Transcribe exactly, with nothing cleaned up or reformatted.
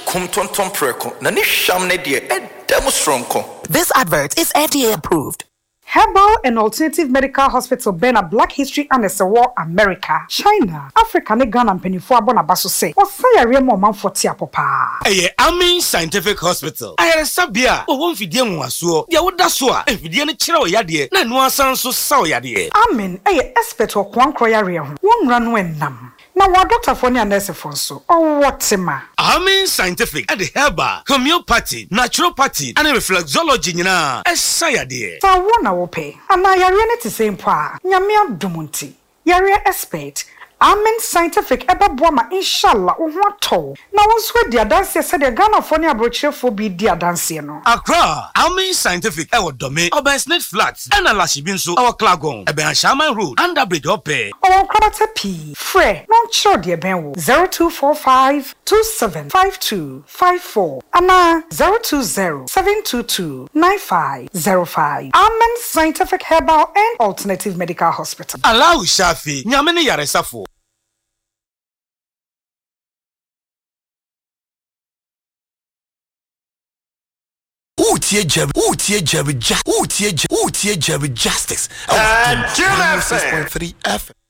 kum tonton preko na ne hwam ne de edam stronko. This advert is F D A approved. Herbal and Alternative Medical Hospital Bena Black History and the War America, China, Africa, ne Ghana and Penifua Bonabaso say, or say a real moment for Tia Papa. A Amin Scientific Hospital. I had a sabia, or one fidian was so, ya would that's why, if you didn't chill yadi, then one sound so sour yadi. Amin, a expert or one croyaria, one run when nam. Now, what Doctor Fonia Nurse Fonso, or what Sima? Amin Scientific at the Herbal, Homeopathy, Naturopathy, and Reflexology, na, as Sayadi. So, one I will pay, and I are to same pa, Yamia Dumunti, Yaria expert. Amen Scientific eba boama inshallah ohwato na wonso dia dance said the Ghana for ne abrochefo bi dia dance no Accra Amen Scientific e wodome Obansnet Flats and Alashibin so our Klagon e ben Shaman Road under bridge ope o krabata p frɛ non chiro de ben wo zero two four five two seven five two five four ana zero two zero seven two two nine five zero five. Amen Scientific Herbal and Alternative Medical Hospital. Allow Shafi nyamene yaresafo. Utie Jerry, Utie Jerry, Utie Jerry, Utie Jerry Justice. Uh, Jim six point three F.